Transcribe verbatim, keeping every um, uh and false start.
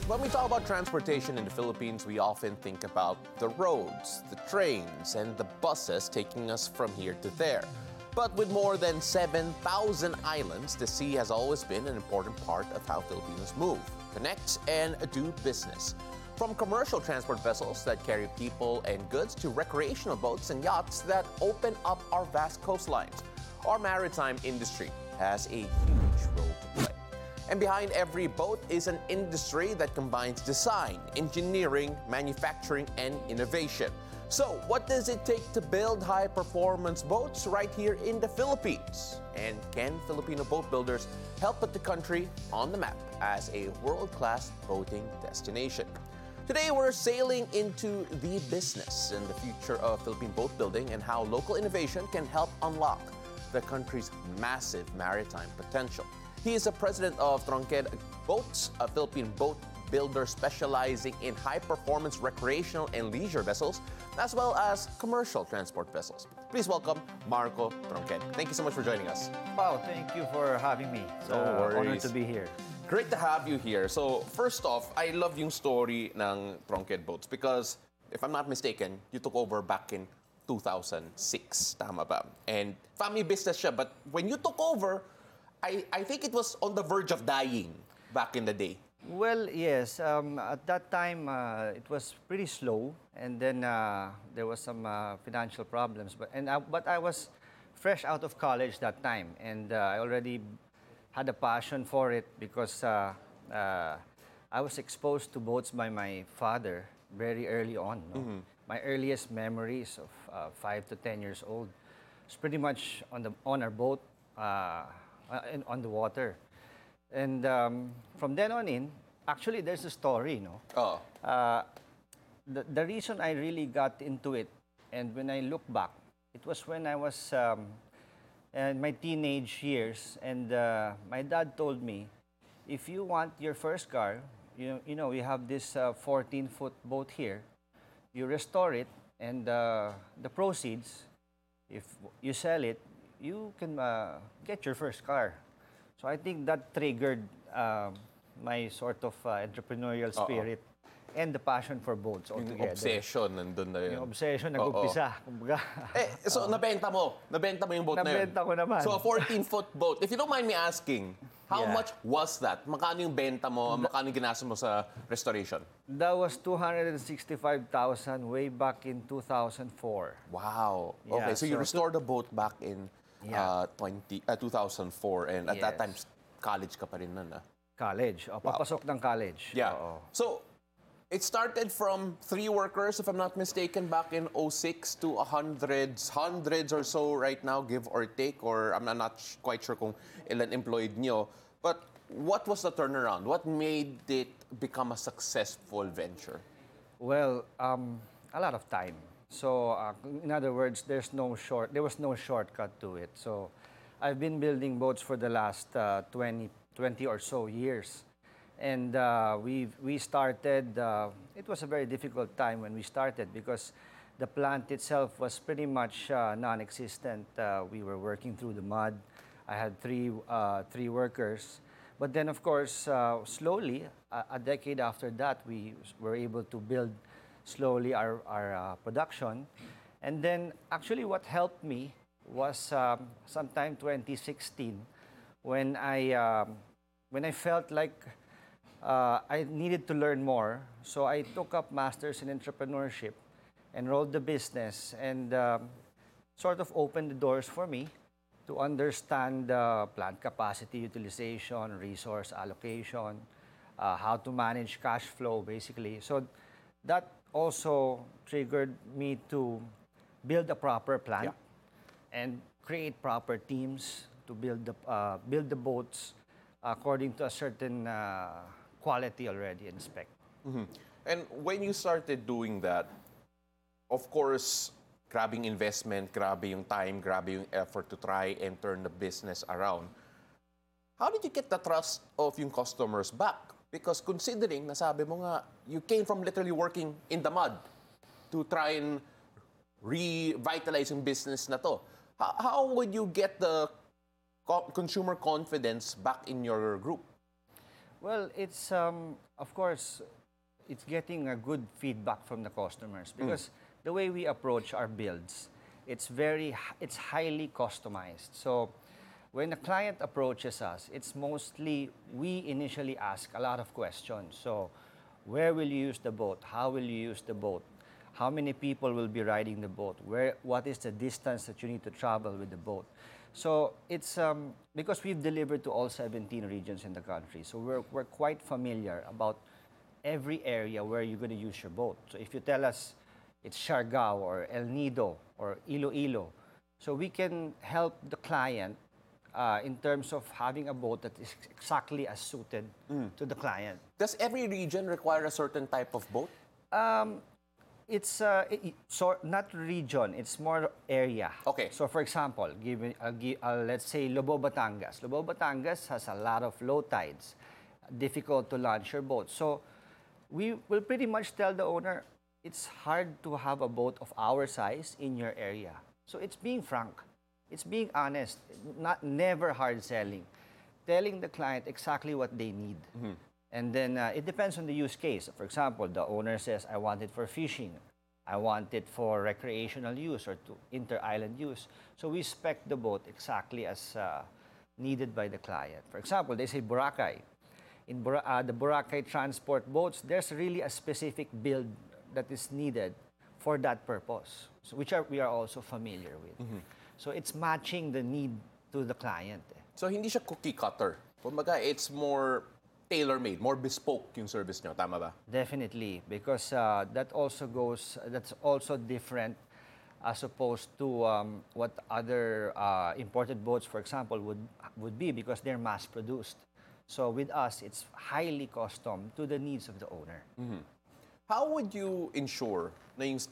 When we talk about transportation in the Philippines, we often think about the roads, the trains, and the buses taking us from here to there. But with more than seven thousand islands, the sea has always been an important part of how Filipinos move, connect, and do business. From commercial transport vessels that carry people and goods to recreational boats and yachts that open up our vast coastlines, our maritime industry has a huge role to play. And behind every boat is an industry that combines design, engineering, manufacturing, and innovation. So, what does it take to build high-performance boats right here in the Philippines? And can Filipino boat builders help put the country on the map as a world-class boating destination? Today, we're sailing into the business and the future of Philippine boat building and how local innovation can help unlock the country's massive maritime potential. He is the president of Tronqued Boats, a Philippine boat builder specializing in high-performance recreational and leisure vessels, as well as commercial transport vessels. Please welcome Marco Tronqued. Thank you so much for joining us. Wow, thank you for having me. It's No an honor worries. to be here. Great to have you here. So, first off, I love yung story ng Tronqued Boats because, if I'm not mistaken, you took over back in two thousand six, tama ba? And family business siya, but when you took over, I, I think it was on the verge of dying back in the day. Well, yes. Um, at that time, uh, it was pretty slow, and then uh, there was some uh, financial problems. But and I, but I was fresh out of college that time, and uh, I already had a passion for it because uh, uh, I was exposed to boats by my father very early on. No? Mm-hmm. My earliest memories of uh, five to ten years old was pretty much on the on our boat. Uh, Uh, in, on the water. And um, from then on in, actually there's a story, no? Oh. Uh, the, the reason I really got into it, and when I look back, it was when I was um, in my teenage years, and uh, my dad told me, if you want your first car, you, you know, you have this fourteen-foot uh, boat here, you restore it, and uh, the proceeds, if you sell it, you can uh, get your first car. So I think that triggered uh, my sort of uh, entrepreneurial spirit Uh-oh. and the passion for boats altogether. Yung obsession, nandun na yun. Yung obsession, nag-umpisa. Eh, so, uh, nabenta mo. Nabenta mo yung boat nabenta na yun. Nabenta ko naman. So, a fourteen-foot boat. If you don't mind me asking, how yeah. much was that? Magkano yung benta mo? Magkano yung ginasa mo sa restoration? That was two hundred sixty-five thousand way back in two thousand four. Wow. Yeah, okay, so, so you restored the boat back in yeah. uh, twenty, uh, two thousand four, and at yes. that time, college ka pa rin nun, ah? College. O, papasok wow. ng college. Yeah. Oo. So, it started from three workers, if I'm not mistaken, back in oh six to hundreds, hundreds or so right now, give or take, or I'm not quite sure kung ilan employed nyo. But what was the turnaround? What made it become a successful venture? Well, um, a lot of time. So, uh, in other words, there's no short, there was no shortcut to it. So, I've been building boats for the last uh, twenty, twenty or so years. And uh, we we started, uh, it was a very difficult time when we started because the plant itself was pretty much uh, non-existent. Uh, we were working through the mud. I had three, uh, three workers. But then, of course, uh, slowly, a, a decade after that, we were able to build slowly our, our uh, production. And then, actually, what helped me was um, sometime twenty sixteen when I, um, when I felt like uh, I needed to learn more. So I took up Masters in Entrepreneurship, enrolled the business, and um, sort of opened the doors for me to understand uh, plant capacity utilization, resource allocation, uh, how to manage cash flow, basically. So that also triggered me to build a proper plant yeah. and create proper teams to build the, uh, build the boats according to a certain uh, quality already and spec. Mm-hmm. And when you started doing that, of course, grabbing investment, grabe yung time, grabe yung effort to try and turn the business around. How did you get the trust of yung customers back? Because considering, nasabi mo nga, you came from literally working in the mud to try and revitalize yung business na to. How, how would you get the co- consumer confidence back in your group? Well, it's um, of course, it's getting a good feedback from the customers because the way we approach our builds, it's very, h- it's highly customized. So when a client approaches us, it's mostly we initially ask a lot of questions. So where will you use the boat? How will you use the boat? How many people will be riding the boat? Where, what is the distance that you need to travel with the boat? So it's um, because we've delivered to all seventeen regions in the country. So we're, we're quite familiar about every area where you're going to use your boat. So if you tell us it's Siargao or El Nido or Iloilo, so we can help the client uh, in terms of having a boat that is exactly as suited to the client. Does every region require a certain type of boat? It's uh, i- i- so not region, it's more area. Okay. So for example, give, me- I'll give, uh, let's say Lobo Batangas. Lobo Batangas has a lot of low tides, difficult to launch your boat. So we will pretty much tell the owner, it's hard to have a boat of our size in your area. So it's being frank, it's being honest, not never hard selling, telling the client exactly what they need. And then uh, it depends on the use case. For example, the owner says, I want it for fishing, I want it for recreational use or to inter-island use. So we spec the boat exactly as uh, needed by the client. For example, they say Boracay. In Bora- uh, the Boracay transport boats, there's really a specific build that is needed for that purpose, so which are, we are also familiar with. So it's matching the need to the client. eh. So hindi siya cookie cutter. Kumbaga, it's more tailor-made, more bespoke yung service nyo. Tama ba? Definitely, because uh, that also goes, that's also different as opposed to um, what other uh, imported boats, for example, would, would be because they're mass-produced. So with us, it's highly custom to the needs of the owner. How would you ensure na yung